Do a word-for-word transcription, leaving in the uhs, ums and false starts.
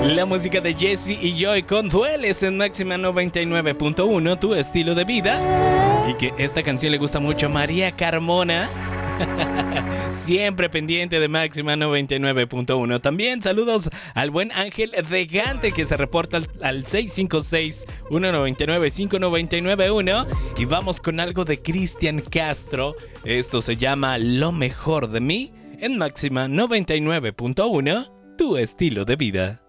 La música de Jesse y Joy con Dueles en Máxima noventa y nueve punto uno, tu estilo de vida. Y que esta canción le gusta mucho a María Carmona. Siempre pendiente de Máxima noventa y nueve punto uno. También saludos al buen Ángel de Gante, que se reporta al, al seis cinco seis, uno nueve nueve, cinco nueve nueve uno. Y vamos con algo de Cristian Castro. Esto se llama Lo mejor de mí en Máxima noventa y nueve punto uno, tu estilo de vida.